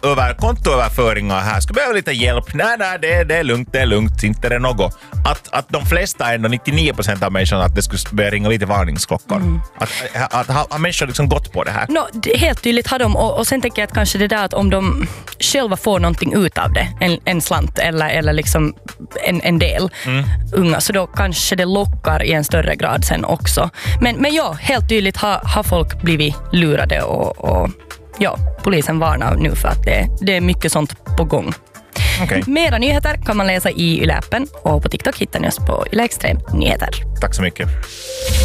kontoöverföringar här. Ska behöva lite hjälp. Nej, det är lugnt. Inte det något. Att de flesta, ändå 99% av människorna, att det skulle börja ringa lite varningsklockor. Att har människor liksom gått på det här? Helt tydligt har de. Och sen tänker jag att kanske det där att om de själva får någonting ut av det, en slant eller liksom en del unga, så då kanske det lockar i en större grad sen också. Men ja, helt tydligt har folk blivit lurade och ja, polisen varnar nu för att det är mycket sånt på gång. Okay. Mera nyheter kan man läsa i Yle-appen och på TikTok hittar ni oss på Yle Extrem Nyheter. Tack så mycket.